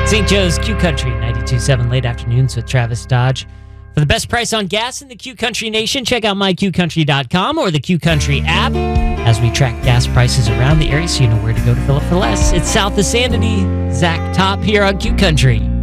St. Joe's Q Country 92.7 late afternoons with Travis Dodge. For the best price on gas in the Q Country Nation, check out myqcountry.com or the Q Country app as we track gas prices around the area so you know where to go to fill up for less. It's South of Sanity. Zach Top here on Q Country.